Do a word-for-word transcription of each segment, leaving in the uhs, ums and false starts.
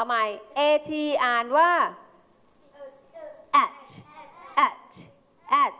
เอาใหม่ at อ่านว่า at at at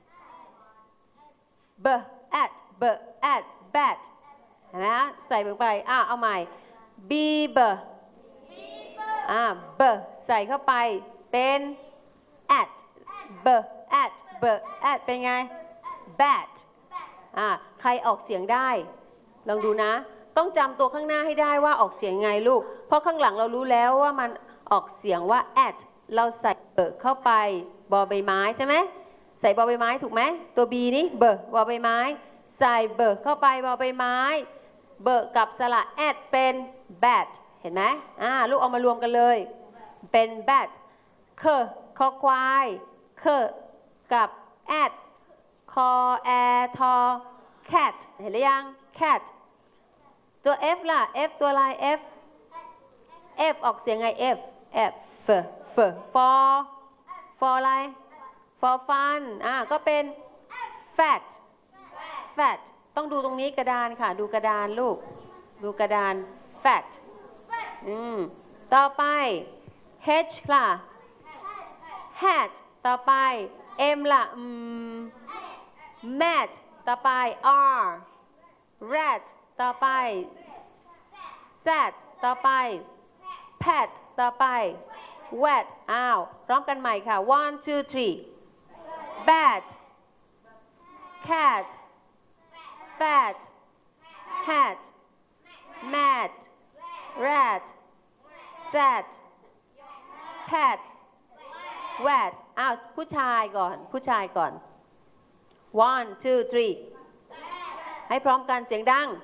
b at b at bat เห็นไหมฮะใส่ลงไปอ่ะเอาใหม่ b b อ่า b ใส่เข้าไปเป็น at b at b at เป็นไง bat อ่าใครออกเสียงได้ลองดูนะต้องจำตัวข้างหน้าให้ได้ว่าออกเสียงไงลูกเพราะข้างหลังเรารู้แล้วว่ามันออกเสียงว่า at เราใส่เบอเข้าไปบอใบไม้ใช่ไหมใส่บอใบไม้ถูกไหมตัว b นี้เบอร์บอใบไม้ใส่เบอเข้าไปบอใบไม้เบอกับสระ at เป็น bat เห็นไหมอ่าลูกเอามารวมกันเลยเป็น bat เคคอควายเคกับ at คอแอทอ cat เห็นหรือยัง cat ตัว f ล่ะ f ตัวอะไร f f ออกเสียงไง f f f f for for อะไร for fun อ่าก็เป็น fat fat ต้องดูตรงนี้กระดานค่ะดูกระดานลูกดูกระดาน fat อืมต่อไป h ล่ะ hat ต่อไป m ล่ะอืม mat ต่อไป r rat ต่อไป sat ต่อไป pat ต่อไป wet อ้าวร้องกันใหม่ค่ะ one two three bat cat fat hat mat rat sat pat wet อ้าวผู้ชายก่อนผู้ชายก่อน one two three ให้พร้อมกันเสียงดัง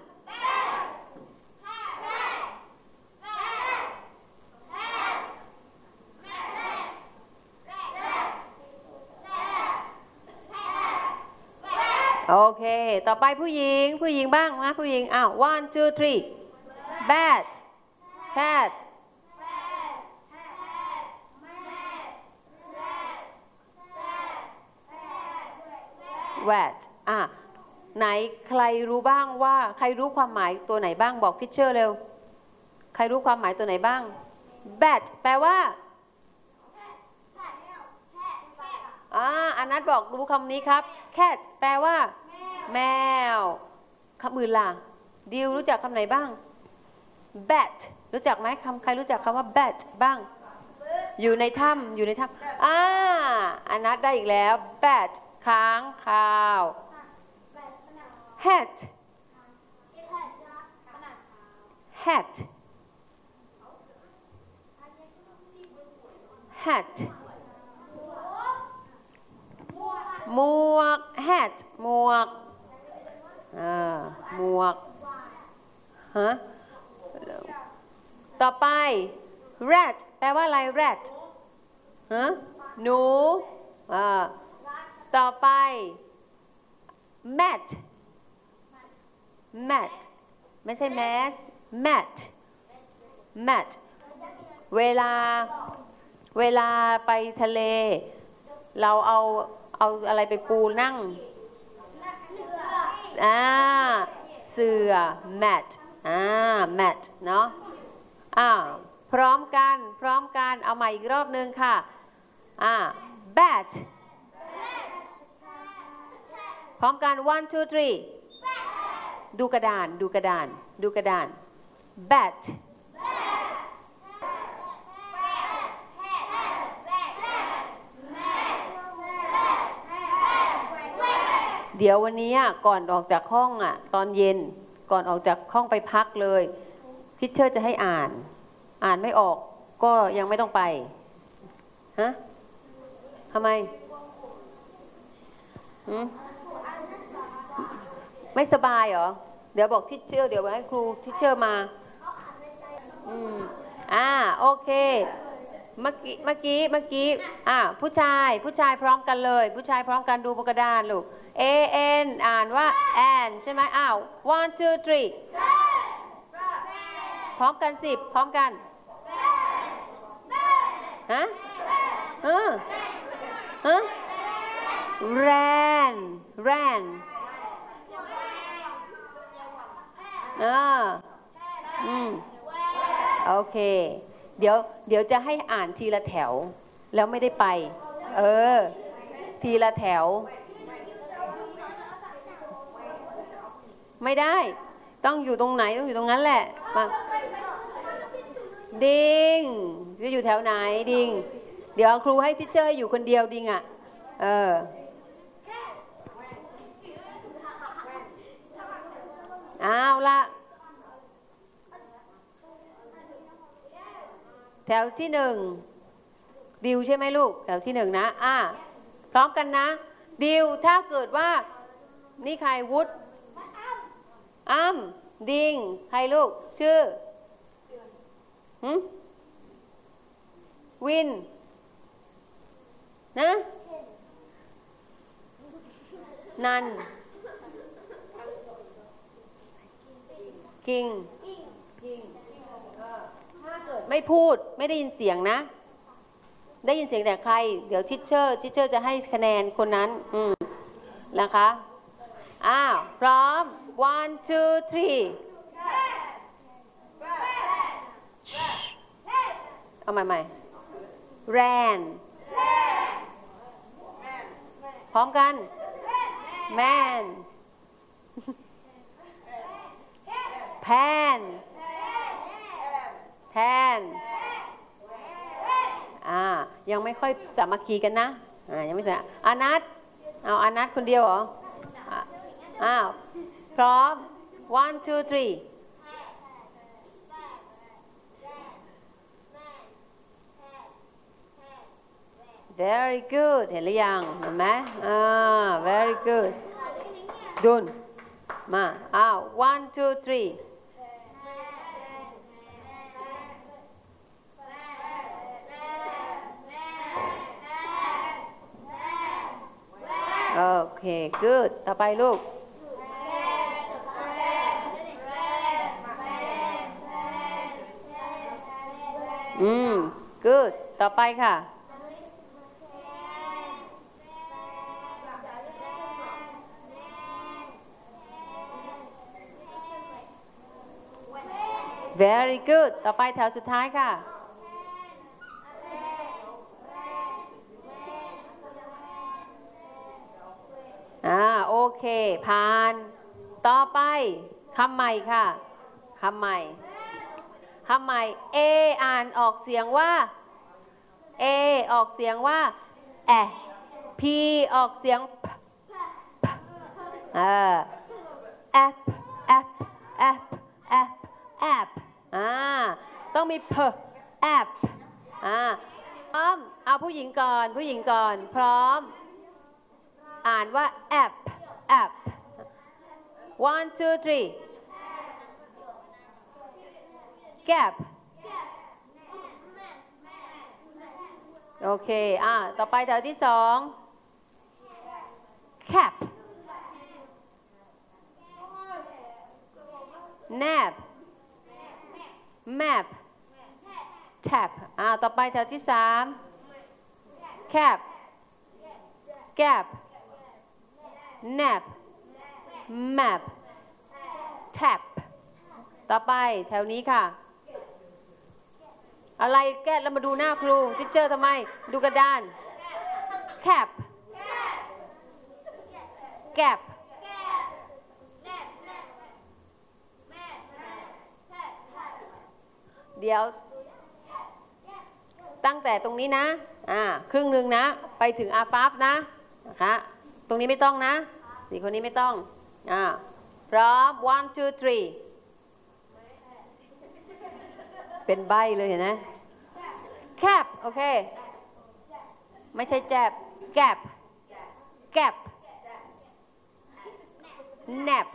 โอเคต่อไปผู้หญิงผู้หญิงบ้างนะผู้หญิงอ้าว one two three bat cat wet อ่ะไหนใครรู้บ้างว่าใครรู้ความหมายตัวไหนบ้างบอกทิชเชอร์เร็วใครรู้ความหมายตัวไหนบ้าง bat แปลว่าอ่าอันนั้นบอกรู้คำนี้ครับ cat แปลว่าแมวคำอื่นล่ะดิวรู้จักคำไหนบ้าง bat รู้จักไหมคำใครรู้จักคำว่า bat บ้างอยู่ในถ้ำอยู่ในถ้ำอ่าอันนัดได้อีกแล้ว bat ค้างคาว hat hat hat หมวก hat หมวกอ่าหมวกฮะต่อไป rat แปลว่าอะไร rat ฮะหนูอ่าต่อไป mat mat ไม่ใช่ mass mat mat เวลาเวลาไปทะเลเราเอาเอาอะไรไปปูนั่งอ่าเสื่อ mat อ่า mat เนาะอ่าพร้อมกันพร้อมกันเอาใหม่อีกรอบนึงค่ะอ่า bat พร้อมกัน one two three ดูกระดานดูกระดานดูกระดาน bat เดี๋ยววันนี้ก่อนออกจากห้องอ่ะตอนเย็นก่อนออกจากห้องไปพักเลยทิชเชอร์จะให้อ่านอ่านไม่ออกก็ยังไม่ต้องไปฮะทำไมหืมไม่สบายเหรอเดี๋ยวบอกทิชเชอร์เดี๋ยวให้ครูทิชเชอร์มาอืมอ่าโอเคเมื่อกี้เมื่อกี้เมื่อกี้อ่าผู้ชายผู้ชายพร้อมกันเลยผู้ชายพร้อมกันดูบนกระดานลูก A N อ่านว่า an ใช่ไหมอ้าว one two three พร้อมกันสิบพร้อมกันฮะฮะฮะ ran ran อ่าอืมโอเคเดี๋ยวเดี๋ยวจะให้อ่านทีละแถวแล้วไม่ได้ไปเออทีละแถวไม่ได้ต้องอยู่ตรงไหนต้องอยู่ตรงนั้นแหละมาดิงจะอยู่แถวไหนดิงเดี๋ยวครูให้ทิชเชอร์อยู่คนเดียวดิงอ่ะเออเอาละแถวที่หนึ่งดิวใช่ไหมลูกแถวที่หนึ่งนะอ่ะพร้อมกันนะดิวถ้าเกิดว่านี่ใครวุฒิอ้ำดิงใครลูกชื่อหืมวินนะนันกิงไม่พูดไม่ได้ยินเสียงนะได้ยินเสียงแต่ใครเดี๋ยวทิชเชอร์ทิชเชอร์จะให้คะแนนคนนั้นอืมนะคะอ้าวพร้อม one two three เอาใหม่ใหม่ ran พร้อมกัน man pan pan อ่ายังไม่ค่อยสามัคคีกันนะอ่ายังไม่ใช่อานัทเอาอานัทคนเดียวเหรออ้าวพร้อม one two three very good เห็นหรือยังเห็นไหมอ่า very good ดุนมาอ้าว one two threeโอเค good ต่อไปลูกอืม good ต่อไปค่ะ very good ต่อไปแถวสุดท้ายค่ะอ่าโอเคผ่านต่อไปคำใหม่ค่ะคำใหม่คำใหม่ A อ่านออกเสียงว่า A ออกเสียงว่าแอ P ออกเสียง P เออ F F F F F อ่าต้องมี P F อ่าพร้อมเอาผู้หญิงก่อนผู้หญิงก่อนพร้อมอ่านว่า F F one two three gap โอเคอ่าต่อไปแถวที่สอง cap nap map tap อ่าต่อไปแถวที่สาม cap gap nap map tap ต่อไปแถวนี้ค่ะอะไรแก้แล้วมาดูหน้าครูทิชเชอร์ทำไมดูกระดาน cap gap เดี๋ยวตั้งแต่ตรงนี้นะอ่าครึ่งหนึ่งนะไปถึงอาฟาฟนะนะคะตรงนี้ไม่ต้องนะสี่คนนี้ไม่ต้องอ่าพร้อม one two three เป็นใบเลยเห็นไหม cap โอเคไม่ใช่แจบ gap gap nap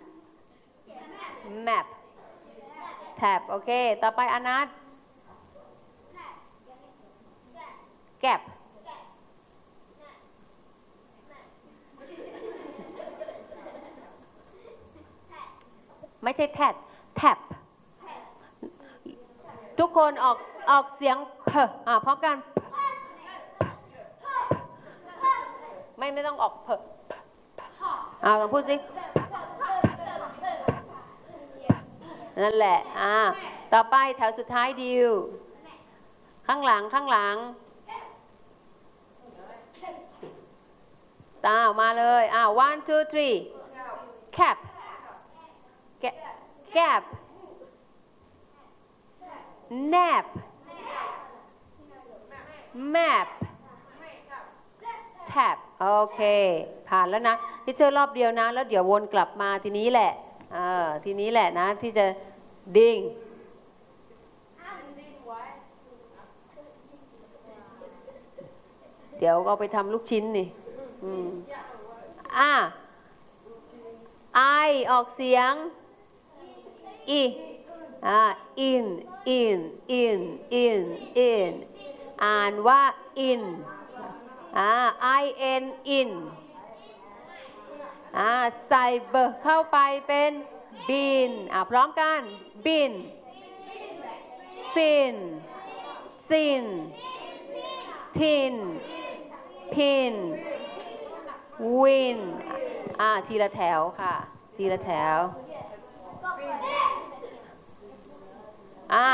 map tap โอเคต่อไปอนัท gap ไม่ใช่ tap tap ทุกคนออกออกเสียงเพอ่าพร้อมกันไม่ไม่ต้องออกเพอ่าลองพูดสินั่นแหละอ่าต่อไปแถวสุดท้ายดิวข้างหลังข้างหลังตามาเลยอ่า one two three cap cap nap map tap โอเคผ่านแล้วนะที่เจอรอบเดียวนะแล้วเดี๋ยววนกลับมาทีนี้แหละเออทีนี้แหละนะที่จะดิ่งเดี๋ยวเอาไปทำลูกชิ้นนี่อืมอ่ะ I ออกเสียง i อ่า in in in in in อ่านว่า in อ่า I n in อ่าใส่เบอร์เข้าไปเป็น bin อ่าพร้อมกัน bin fin sin tin pin win อ่าทีละแถวค่ะทีละแถวอ่า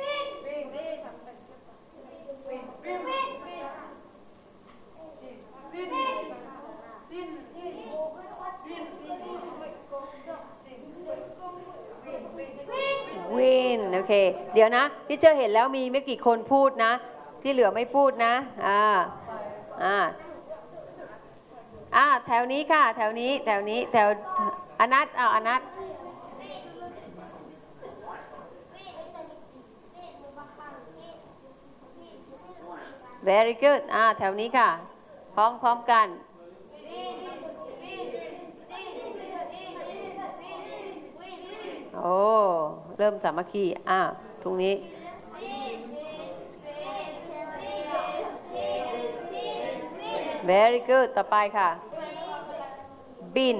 วินโอเคเดี๋ยวนะที่เจอเห็นแล้วมีไม่กี่คนพูดนะที่เหลือไม่พูดนะอ่าอ่าอ่าแถวนี้ค่ะแถวนี้แถวนี้แถวอนัทเอาอนัท very good อ่าแถวนี้ค่ะพร้อมพร้อมกันโอ้เริ่มสามัคคีอ่าตรงนี้ very good ต่อไปค่ะ bin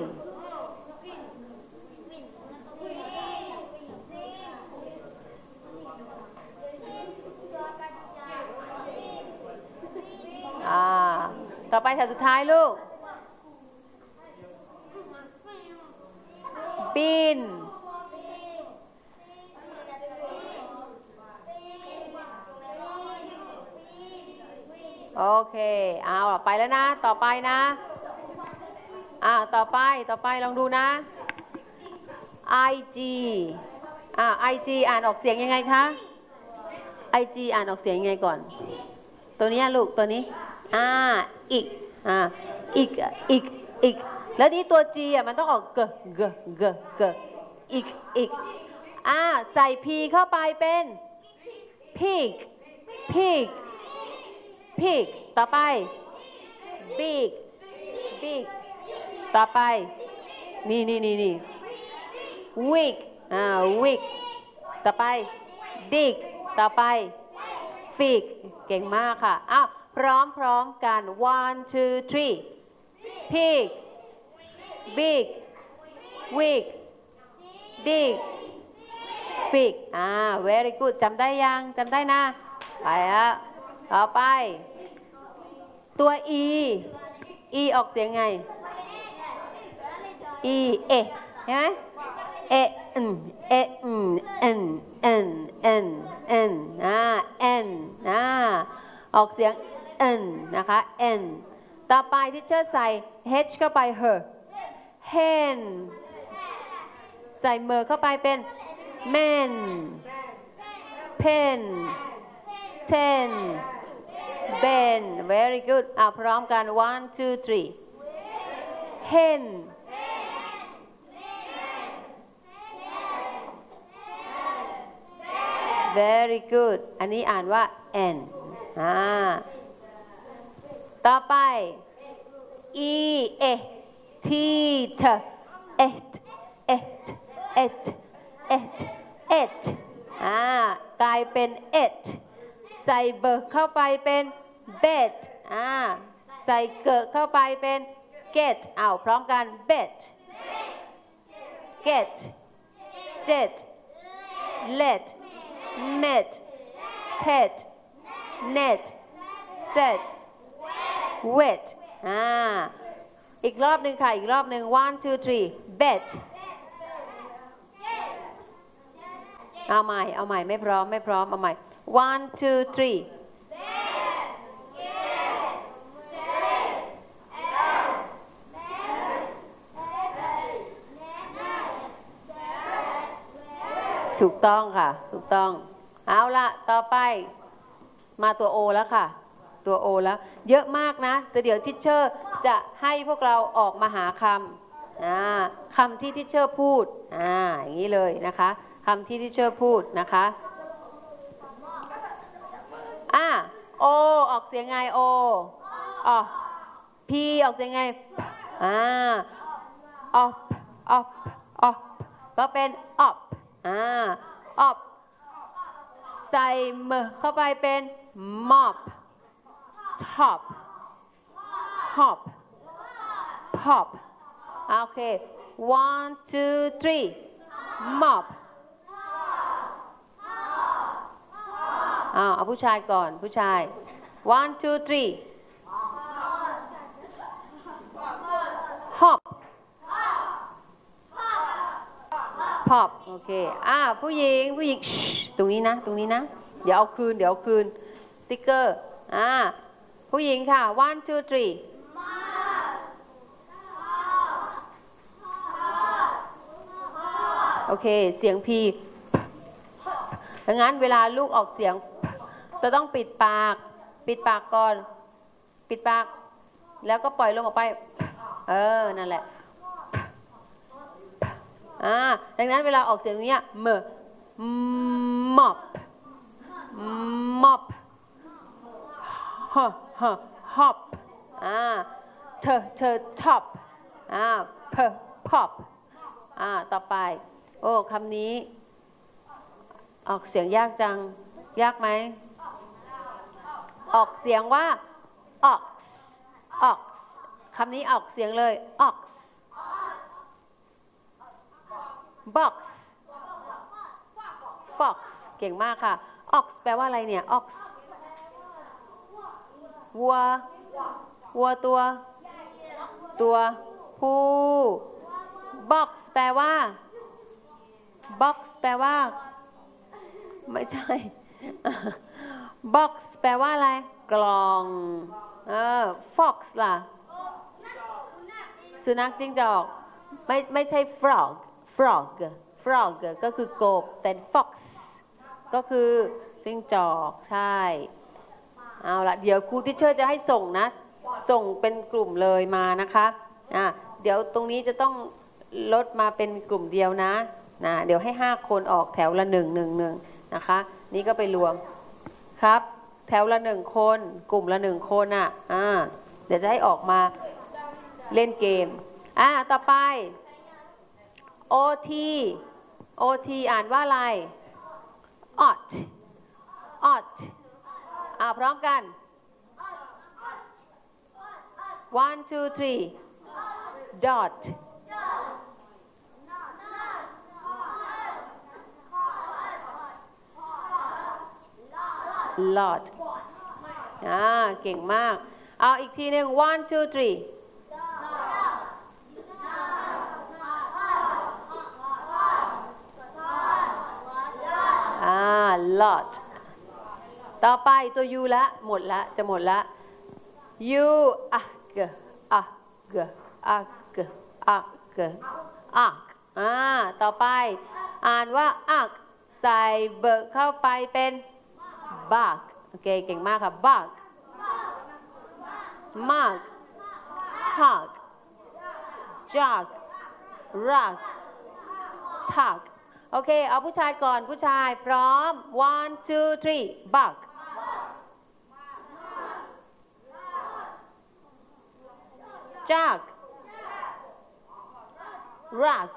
อ่าต่อไปแถวสุดท้ายลูก bin โอเคเอาไปแล้วนะต่อไปนะอ่าต่อไปต่อไปลองดูนะ ig อ่า ig อ่านออกเสียงยังไงคะ ig อ่านออกเสียงยังไงก่อนตัวนี้ลูกตัวนี้อ่าอีกอ่าอีกอีกอีกแล้วนี้ตัว g อ่ะมันต้องออกเกเกเกเกอีกอีกอ่าใส่ p เข้าไปเป็น pig pig pig ต่อไป big big ต่อไปนี่นี่นี่นี่ wig อ่า wig ต่อไป dig ต่อไป fig เก่งมากค่ะอ้าวพร้อมพร้อมกัน one two three pig big wig dig fig อ่า very good จำได้ยังจำได้นะไปแล้วต่อไปตัว e e ออกเสียงไง e เอใช่ไหมเออืมเออืม n n n n อ่า n อ่าออกเสียง n นะคะ n ต่อไปที่เชอร์ใส่ h เข้าไป her hen ใส่เมอเข้าไปเป็น men pen ten ben very good อ่าพร้อมกัน one two three hen very good อันนี้อ่านว่า n อ่าต่อไป e e t t et et et et et อ่ากลายเป็น et ใส่เบิร์เข้าไปเป็น bet อ่าใส่เกิดเข้าไปเป็น get เอาพร้อมกัน bet get jet let met pet net set wet อ่าอีกรอบหนึ่งค่ะอีกรอบหนึ่ง one two three bet เอาใหม่เอาใหม่ไม่พร้อมไม่พร้อมเอาใหม่ one two three ถูกต้องค่ะถูกต้องเอาละต่อไปมาตัว O แล้วค่ะตัว O แล้วเยอะมากนะแต่เดี๋ยวทิชเชอร์จะให้พวกเราออกมาหาคำคำที่ทิชเชอร์พูดอ่าอย่างนี้เลยนะคะคำที่ทิชเชอร์พูดนะคะอ่า O ออกเสียงไง O อ๋อ P ออกเสียงไงอ่า up up up ก็เป็น up อ่า up ใส่มเข้าไปเป็น mop top hop pop โอเค one two three mop อ่าเอาผู้ชายก่อนผู้ชาย one two three hop pop โอเคอ่าผู้หญิงผู้หญิงตรงนี้นะตรงนี้นะเดี๋ยวเอาคืนเดี๋ยวเอาคืนสติ๊กเกอร์อ่าผู้หญิงค่ะ one two three โอเคเสียง P ดังนั้นเวลาลูกออกเสียงจะต้องปิดปากปิดปากก่อนปิดปากแล้วก็ปล่อยลมออกไปเออนั่นแหละอ่าดังนั้นเวลาออกเสียงเนี้ยเมอ mop mop h h hop อ่าเธอเธอ top อ่า p pop อ่าต่อไปโอ้คำนี้ออกเสียงยากจังยากไหมออกเสียงว่า ox ox คำนี้ออกเสียงเลย ox box box เก่งมากค่ะ ox แปลว่าอะไรเนี่ย ox วัววัวตัวตัวผู้ box แปลว่า box แปลว่าไม่ใช่ box แปลว่าอะไรกล่องเออ fox ล่ะสุนัขจิ้งจอกไม่ไม่ใช่ frog frog frog ก็คือกบแต่ fox ก็คือจิ้งจอกใช่เอาละเดี๋ยวครูทิเชอร์จะให้ส่งนะส่งเป็นกลุ่มเลยมานะคะอ่ะเดี๋ยวตรงนี้จะต้องลดมาเป็นกลุ่มเดียวนะนะเดี๋ยวให้ห้าคนออกแถวละหนึ่งหนึ่งหนึ่งนะคะนี่ก็ไปรวมครับแถวละหนึ่งคนกลุ่มละหนึ่งคนอ่ะอ่าเดี๋ยวจะให้ออกมาเล่นเกมอ่าต่อไป โอ ที โอ ที อ่านว่าอะไร ought ought อ่าพร้อมกัน one two three dot lot อ่าเก่งมากเอาอีกทีหนึ่ง one two three อ่า lot ต่อไปตัว U ละหมดละจะหมดละ U อ่ะเกอ่ะเกอ่ะเกอ่ะเกอ่ะอ่าต่อไปอ่านว่าอ่ะใส่เบิกเข้าไปเป็น bug โอเคเก่งมากค่ะ bug mug hug jug rug tug โอเคเอาผู้ชายก่อนผู้ชายพร้อม one two three bug jug rug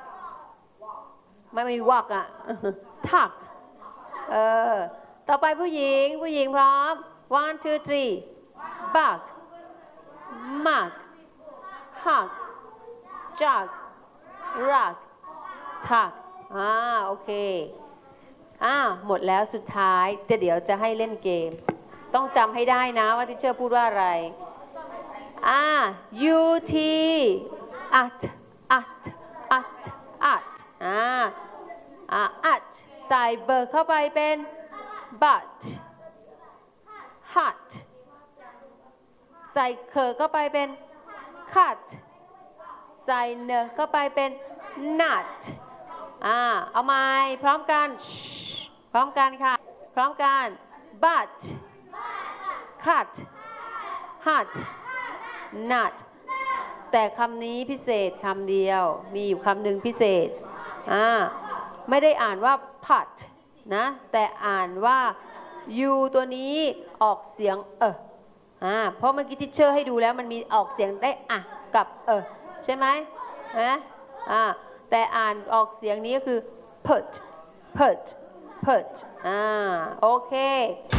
ไม่มีวักอ่ะ tug เออต่อไปผู้หญิงผู้หญิงพร้อม one two three bug mug hug jug rug tug อ่าโอเคอ่าหมดแล้วสุดท้ายจะเดี๋ยวจะให้เล่นเกมต้องจำให้ได้นะว่าทิเชอร์พูดว่าอะไรอ่า U T at at at at อ่าอ่า at ใส่เบิร์เข้าไปเป็น but hut ใส่เคอเข้าไปเป็น cut ใส่เนเข้าไปเป็น nut อ่าเอาใหม่พร้อมกันพร้อมกันค่ะพร้อมกัน but cut hut nut แต่คำนี้พิเศษคำเดียวมีอยู่คำหนึ่งพิเศษอ่าไม่ได้อ่านว่า pot นะแต่อ่านว่า u ตัวนี้ออกเสียงเอออ่าเพราะเมื่อกี้ทิชเชอร์ให้ดูแล้วมันมีออกเสียงได้อ่ะกับเออใช่ไหมนะอ่าแต่อ่านออกเสียงนี้ก็คือ put put put อ่าโอเค